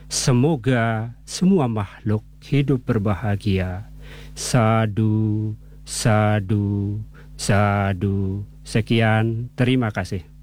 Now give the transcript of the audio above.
Semoga semua makhluk hidup berbahagia. Sadu, sadu, sadu. Sekian, terima kasih.